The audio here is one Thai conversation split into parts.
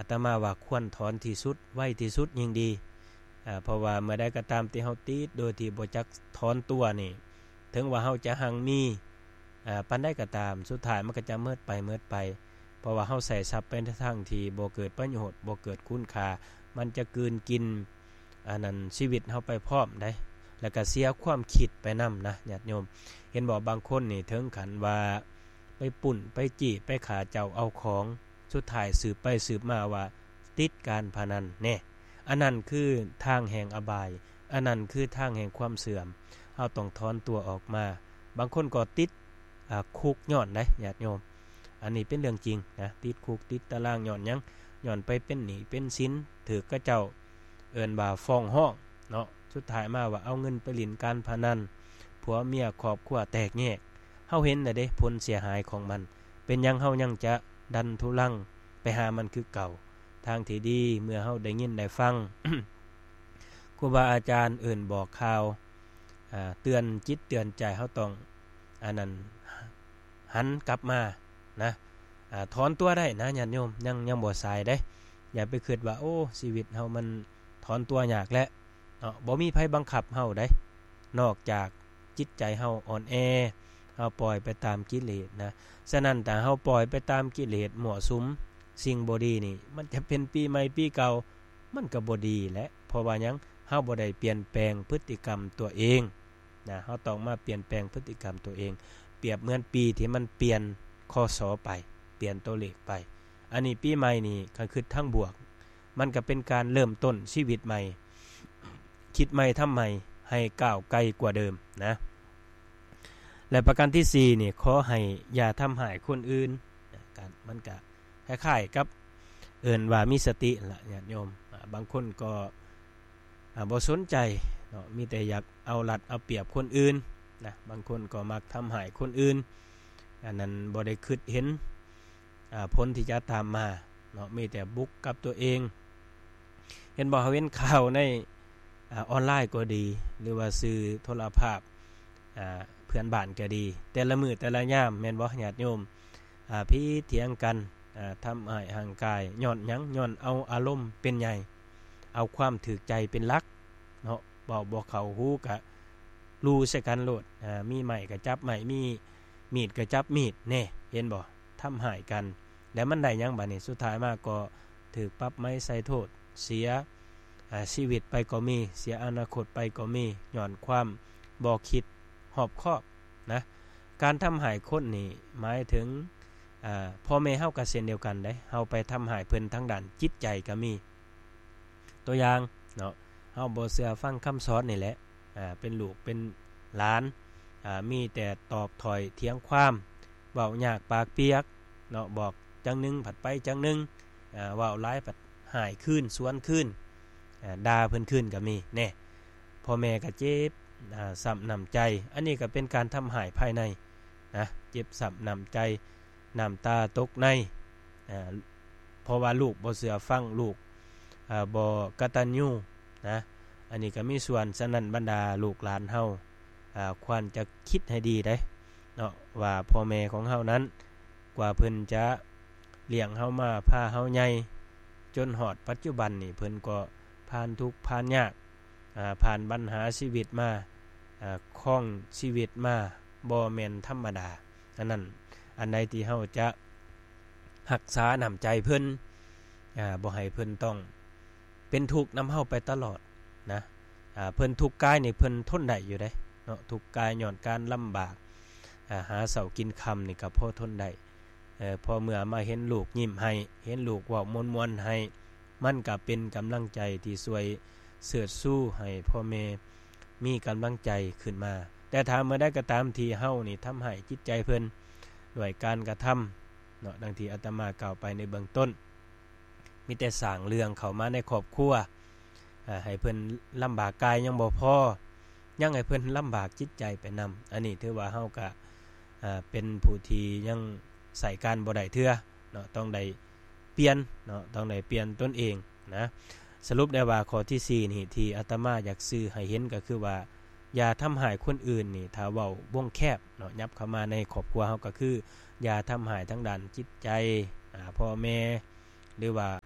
อาตมาว่าควรถอนที่สุดไว้ที่สุดยิ่งดีเพราะว่าเมื่อใดก็ตามที่เฮาติดโดยที่บ่จักถอนตัวนี่ถึงว่าเฮาจะหังมีปานใดก็ตามสุดท้ายมันก็จะเมิดไปเพราะว่าเฮาใส่ทรัพย์ไปในทางที่บ่เกิดประโยชน์บ่เกิดคุณค่ามันจะกลืนกินอันนั้นชีวิตเฮาไปพร้อมได้แล้วก็เสียความคิดไปนำนะญาติโยมเห็นบ่บางคนนี่ถึงขันว่าไปปุ่นไปจี้ไปขาเจ้าเอาของสุดท้ายสืบไปสืบมาว่าติดการพนันแน่อันนั้นคือทางแห่งอบายอันนั้นคือทางแห่งความเสื่อมเฮาต้องถอนตัวออกมาบางคนก็ติดคุกย้อนได้ญาติโยมอันนี้เป็นเรื่องจริงนะติดคุกติดตารางย้อนหยังย้อนไปเป็นหนี้เป็นสินถือกระเจ้าเอิ้นว่าฟ้องร้องเนาะสุดท้ายมาว่าเอาเงินไปเล่นการพนันผัวเมียครอบครัวแตกแยกเฮาเห็นน่ะเด้ผลเสียหายของมันเป็นหยังเฮายังจะดันทุลังไปหามันคือเก่าทางที่ดีเมื่อเฮาได้ยินได้ฟัง ครูบาอาจารย์เอิ้นบอกข่าวเตือนจิตเตือนใจเฮาต้องอันนั้นหันกลับมานะถอนตัวได้นะญาติโยมยังบ่สายได้อย่าไปคิดว่าโอ้ชีวิตเฮามันถอนตัวยากแล้วเนาะบ่มีไผบังคับเฮาได้นอกจากจิตใจเฮาอ่อนแอเฮาปล่อยไปตามกิเลสนะฉะนั้นถ้าเฮาปล่อยไปตามกิเลสมั่วสุมสิ่งบ่ดีนี่มันจะเป็นปีใหม่ปีเก่ามันก็บ่ดีแหละเพราะว่าหยังเฮาบ่ได้เปลี่ยนแปลงพฤติกรรมตัวเองนะเฮาต้องมาเปลี่ยนแปลงพฤติกรรมตัวเองเปรียบเหมือนปีที่มันเปลี่ยนคศไปเปลี่ยนตัวเลขไปอันนี้ปีใหม่นี่ก็คือทั้งบวกมันก็เป็นการเริ่มต้นชีวิตใหม่คิดใหม่ทำใหม่ให้ก้าวไกลกว่าเดิมนะและประการที่4นี่ขอให้อย่าทำหายคนอื่นมันก็คล้ายๆกับเอิ้นว่ามีสติล่ะญาติโยมบางคนก็บ่สนใจเนาะมีแต่อยากเอารัดเอาเปรียบคนอื่นนะบางคนก็มักทำหายคนอื่นอันนั้นบ่ได้คิดเห็นผลที่จะตามมาเนาะมีแต่บุกกับตัวเองเห็นบ่เห็นข่าวในออนไลน์ก็ดีหรือว่าสื่อโทรภาพเพื่อนบ้านก็ดีแต่ละมื้อแต่ละยามแม่นบ่ญาติโยมพี่เถียงกันทำให้ห่างกายย้อนหยังย้อนเอาอารมณ์เป็นใหญ่เอาความถูกใจเป็นหลักเนาะบ่เข้าหูก็รู้ใส่กันโลดมีไม้ก็จับไม้มีมีดก็จับมีดแน่เห็นบ่ทำหายกันแล้วมันได้หยังบัดนี้สุดท้ายมาก็ถูกปรับไม้ใส่โทษเสียชีวิตไปก็มีเสียอนาคตไปก็มีย้อนความบ่คิดรอบคอบนะการทำหายคนนี่หมายถึงพ่อแม่เฮาก็เช่นเดียวกันเด้เฮาไปทำหายเพิ่นทางด้านจิตใจก็มีตัวอย่างเนาะเฮาบ่เชื่อฟังคำสอนนี่แหละเป็นลูกเป็นหลานมีแต่ตอบถอยเถียงความเว้ายากปากเปียกเนาะบอกจังนึงผัดไปจังนึงเว้าหลายผัดหายคืนสวนคืนด่าเพิ่นคืนก็มีแน่พ่อแม่ก็เจ็บซ้ำน้ำใจอันนี้ก็เป็นการทำหายภายในนะเจ็บซ้ำน้ำใจน้ำตาตกในเพราะว่าลูกบ่เชื่อฟังลูกบ่กตัญญูนะอันนี้ก็มีส่วนฉะนั้นบรรดาลูกหลานเฮาควรจะคิดให้ดีเด้เนาะว่าพ่อแม่ของเฮานั้นกว่าเพิ่นจะเลี้ยงเฮามาพาเฮาใหญ่จนฮอดปัจจุบันนี่เพิ่นก็ผ่านทุกข์ผ่านยากผ่านปัญหาชีวิตมาคล้องชีวิตมาบ่แม่นธรรมดาอันนั้นอันใดที่เฮาจะรักษาน้ำใจเพิ่นบ่ให้เพิ่นต้องเป็นทุกข์นำเฮาไปตลอดนะเพิ่นทุกข์กายนี่เพิ่นทนได้อยู่เด้เนาะทุกข์กายย้อนการลำบากหาเสากินค่ำนี่ก็พอทนได้พอเมื่อมาเห็นลูกยิ้มให้เห็นลูกเว้ามวนๆให้มันก็เป็นกำลังใจที่ช่วยเสริฐสู้ให้พ่อแม่มีกำลังใจขึ้นมาแต่ถ้าเมื่อใดก็ตามที่เฮานี่ทำให้จิตใจเพิ่นด้วยการกระทำเนาะดังที่อาตมากล่าวไปในเบื้องต้นมีแต่สร้างเรื่องเข้ามาในครอบครัวให้เพิ่นลำบากกายยังบ่พอยังให้เพิ่นลำบากจิตใจไปนำอันนี้ถือว่าเฮาก็เป็นผู้ที่ยังใส่การบ่ได้เทื่อเนาะต้องได้เปลี่ยนเนาะต้องได้เปลี่ยนตนเองนะสรุปได้ว่าข้อที่4นี่ที่อาตมาอยากสื่อให้เห็นก็คือว่าอย่าทำหายคนอื่นนี่ถ้าเว้าวงแคบเนาะยับเข้ามาในครอบครัวเฮาก็คืออย่าทำหายทั้งด้านจิตใจพ่อแม่หรือว่า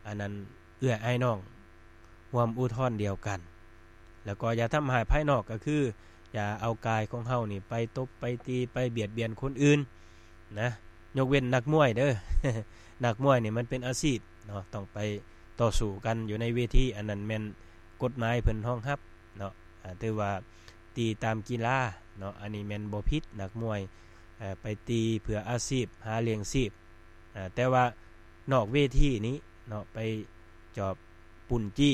อันนั้นเอื้ออ้ายน้องร่วมอุทธรณ์เดียวกันแล้วก็อย่าทำให้ภายนอกก็คืออย่าเอากายของเฮานี่ไปตบไปตีไปเบียดเบียนคนอื่นนะยกเว้นนักมวยเด้อ นักมวยนี่มันเป็นอาชีพเนาะต้องไปต่อสู้กันอยู่ในเวทีอันนั้นแม่นกฎหมายเพิ่นรองรับเนาะถือว่าตีตามกีฬาเนาะอันนี้แม่นบ่ผิดนักมวยไปตีเพื่ออาชีพหาเลี้ยงชีพแต่ว่านอกเวทีนี้เนาะไปจอบปุ่นจี้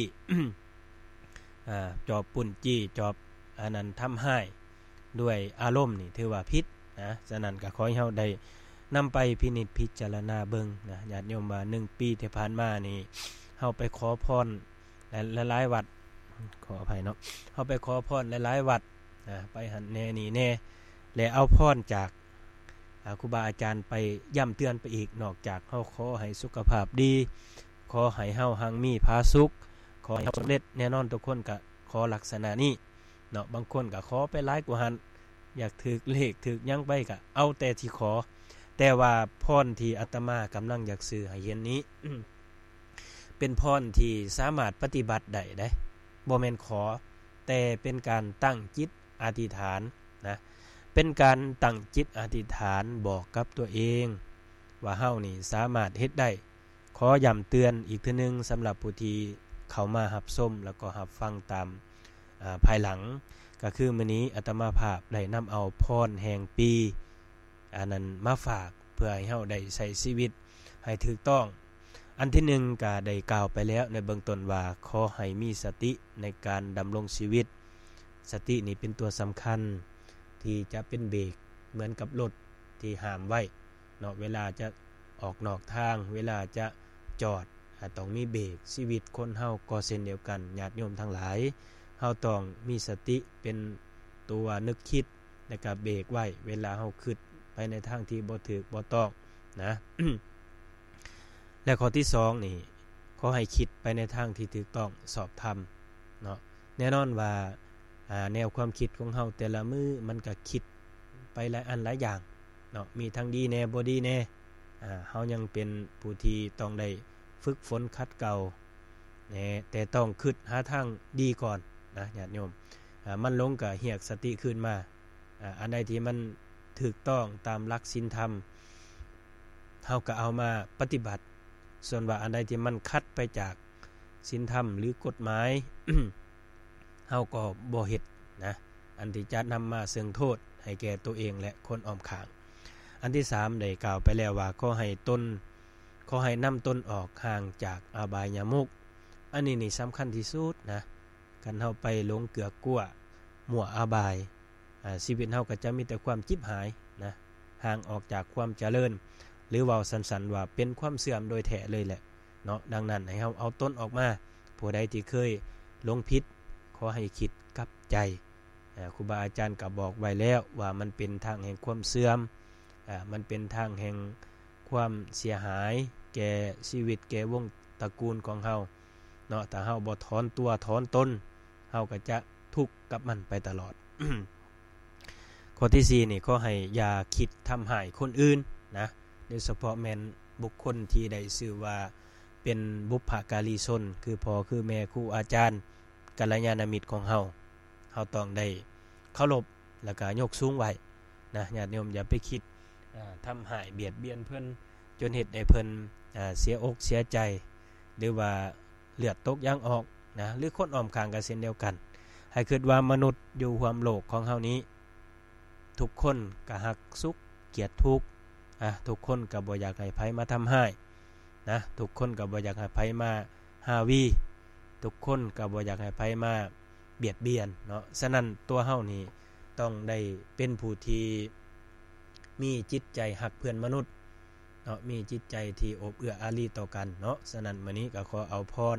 จอบปุ่นจี้จอบอันนั้นทำให้ด้วยอารมณ์นี่ถือว่าผิดนะฉะนั้นก็ขอให้เฮาได้นำไปพินิจพิจารณาเบิ่งนะญาติโยมว่า1ปีที่ผ่านมานี่เฮาไปขอพรหลายๆวัดขออภัยเนาะเฮาไปขอพรหลายๆวัดไปหันแน่นี่แน่แล้วเอาพรจากครูบาอาจารย์ไปย้ำเตือนไปอีกนอกจากเฮาขอให้สุขภาพดีขอให้เฮาหังมีผาสุขขอให้สำเร็จแน่นอนทุกคนก็ขอลักษณะนี้เนาะบางคนก็ขอไปหลายกว่าหันอยากถึกเลขถึกหยังไปก็เอาแต่ที่ขอแต่ว่าพรที่อาตมากำลังอยากสื่อให้เห็นนี้ เป็นพรที่สามารถปฏิบัติได้บ่แม่นขอแต่เป็นการตั้งจิตอธิษฐานนะเป็นการตั้งจิตอธิษฐานบอกกับตัวเองว่าเฮานี่สามารถเฮ็ดได้ขอย้ำเตือนอีกเทื่อนึงสำหรับผู้ที่เข้ามารับชมแล้วก็รับฟังตามภายหลังก็คือมื้อนี้อาตมาภาพได้นำเอาพรแห่งปีอันนั้นมาฝากเพื่อให้เฮาได้ใช้ชีวิตให้ถูกต้องอันที่1ก็ได้กล่าวไปแล้วในเบื้องต้นว่าขอให้มีสติในการดำรงชีวิตสตินี่เป็นตัวสำคัญที่จะเป็นเบรกเหมือนกับรถที่ห้ามไว้เนาะเวลาจะออกนอกทางเวลาจะจอดต้องมีเบรกชีวิตคนเฮาก็เช่นเดียวกันญาติโยมทั้งหลายเฮาต้องมีสติเป็นตัวนึกคิดแล้วก็เบรกไว้เวลาเฮาคิดไปในทางที่บ่ถูกบ่ต้องนะ และข้อที่2นี่ขอให้คิดไปในทางที่ถูกต้องสอบธรรมเนาะแน่นอนว่าแนวความคิดของเฮาแต่ละมื้อมันก็คิดไปหลายอันหลายอย่างเนาะมีทั้งดีแน่บ่ดีแน่เฮายังเป็นผู้ที่ต้องได้ฝึกฝนขัดเกลาแต่ต้องคิดหาทางดีก่อนนะญาติโยมมันลงก็เฮียกสติขึ้นมาอันใดที่มันถูกต้องตามหลักศีลธรรมเฮาก็เอามาปฏิบัติส่วนว่าอันใดที่มันคัดไปจากศีลธรรมหรือกฎหมาย เฮาก็บ่เฮ็ดนะอันที่จะนำมาซึ่งโทษให้แก่ตัวเองและคนอ้อมข้างอันที่3ได้กล่าวไปแล้วว่าขอให้นำตนออกห่างจากอบายมุขอันนี้นี่สำคัญที่สุดนะกันเฮาไปหลงเกือกกลัวมั่วอบายชีวิตเฮาก็จะมีแต่ความจิบหายนะห่างออกจากความเจริญหรือเว้าสั้นๆว่าเป็นความเสื่อมโดยแท้เลยแหละเนาะดังนั้นให้เฮาเอาตนออกมาผู้ใดที่เคยหลงผิดขอให้คิดกลับใจครูบาอาจารย์ก็บอกไว้แล้วว่ามันเป็นทางแห่งความเสื่อมมันเป็นทางแห่งความเสียหายแก่ชีวิตแก่วงตระกูลของเฮาเนาะถ้าเฮาบ่ถอนตัวถอนตนเฮาก็จะทุกข์กับมันไปตลอด ข้อที่4นี่ขอให้อย่าคิดทำให้คนอื่นนะโดยเฉพาะแม่นบุคคลที่ได้ชื่อว่าเป็นบุพการีชนคือพ่อคือแม่ครูอาจารย์กัลยาณมิตรของเฮาต้องได้เคารพแล้วก็ยกสูงไว้นะญาติโยมอย่าไปคิดทำให้เบียดเบียนเพิ่นจนเฮ็ดให้เพิ่นเสียอกเสียใจหรือว่าเลือดตกยางออกนะหรือคนอ้อมข้างก็เช่นเดียวกันให้คิดว่ามนุษย์อยู่ร่วมโลกของเฮานี้ทุกคนก็ฮักสุขเกลียดทุกข์ทุกคนก็บ่อยากให้ไผมาทำให้นะทุกคนก็บ่อยากให้ไผมาหาวีทุกคนก็บ่อยากให้ไผมาเบียดเบียนเนาะฉะนั้นตัวเฮานี่ต้องได้เป็นผู้ที่มีจิตใจฮักเพื่อนมนุษย์เนาะมีจิตใจที่อบเอื้ออารีต่อกันเนาะฉะนั้นมื้อนี้ก็ขอเอาพร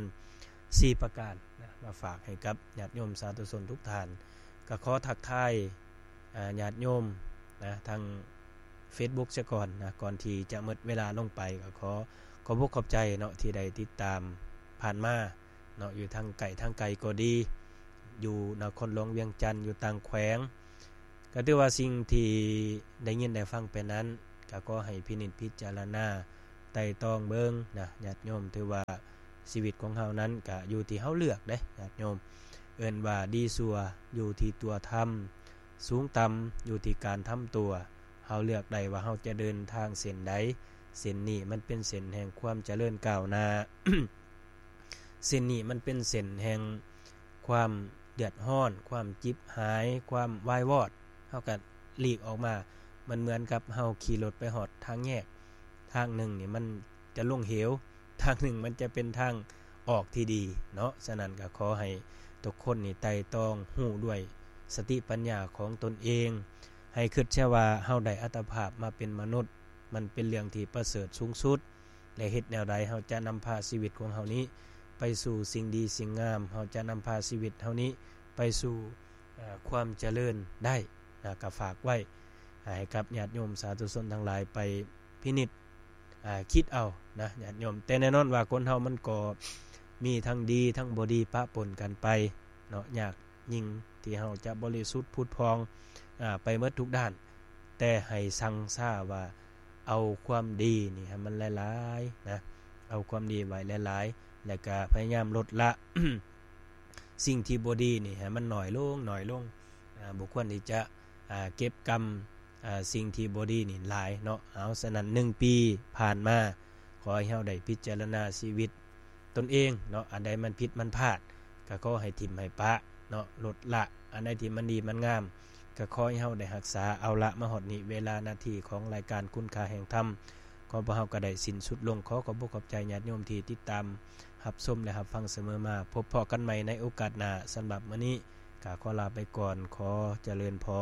4ประการนะมาฝากให้กับญาติโยมสาธุชนทุกท่านก็ขอทักทายญาติโยมนะทาง Facebook ซะก่อนนะก่อนที่จะหมดเวลาลงไปก็ขอบขอบใจเนาะที่ได้ติดตามผ่านมาเนาะอยู่ทางไกลก็ดีอยู่นครหลวงเวียงจันทน์อยู่ต่างแขวงก็ถือว่าสิ่งที่ได้ยินได้ฟังไปนั้นก็ขอให้พินิจพิจารณาไต่ตองเบิ่งนะญาติโยมถือว่าชีวิตของเฮานั้นก็อยู่ที่เฮาเลือกเด้ญาติโยมเอิ้นว่าดีชั่วอยู่ที่ตัวทำสูงต่ำอยู่ที่การทำตัวเฮาเลือกได้ว่าเฮาจะเดินทางเส้นใดเส้นนี้มันเป็นเส้นแห่งความเจริญก้าวหน้า เส้นนี้มันเป็นเส้นแห่งความเดือดร้อนความจิบหายความวายวอดเฮาก็หลีกออกมามันเหมือนกับเฮาขี่รถไปฮอดทางแยกทางหนึ่งนี่มันจะลงเหวทางหนึ่งมันจะเป็นทางออกที่ดีเนาะฉะนั้นก็ขอให้ทุกคนนี่ไต่ตองฮู้ด้วยสติปัญญาของตนเองให้คิดเชื่อว่าเฮาได้อัตภาพมาเป็นมนุษย์มันเป็นเรื่องที่ประเสริฐสูงสุดและเฮ็ดแนวใดเฮาจะนำพาชีวิตของเฮานี้ไปสู่สิ่งดีสิ่งงามเฮาจะนำพาชีวิตเฮานี้ไปสู่ความเจริญได้ก็ฝากไว้ให้กับญาติโยมสาธุชนทั้งหลายไปพินิจคิดเอานะญาติโยมแต่แน่นอนว่าคนเฮามันก็มีทั้งดีทั้งบ่ดีปะปนกันไปเนาะยากยิ่งที่เฮาจะบริสุทธิ์พุทธพองไปหมดทุกด้านแต่ให้สั่งซ่าว่าเอาความดีนี่ให้มันหลายๆนะเอาความดีไว้หลายๆแล้วก็พยายามลดละ สิ่งที่บ่ดีนี่ให้มันน้อยลงบุคคลที่จะเก็บกรรมสิ่งที่บ่ดีนี่หลายเนาะเอาฉะนั้น1ปีผ่านมาขอให้เฮาได้พิจารณาชีวิตตนเองเนาะอันใดมันผิดมันพลาดก็ขอให้ทิ่มให้ปะเนาะลดละอันใดที่มันดีมันงามก็ขอให้เฮาได้รักษาเอาละมาฮอดนี้เวลานาทีของรายการคุณค่าแห่งธรรมขอพวกเฮาก็ได้สิ้นสุดลงขอขอบคุณขอบใจญาติโยมที่ติดตามรับชมและรับฟังเสมอมาพบพอกันใหม่ในโอกาสหน้าสำหรับมื้อนี้ก็ขอลาไปก่อนขอเจริญพร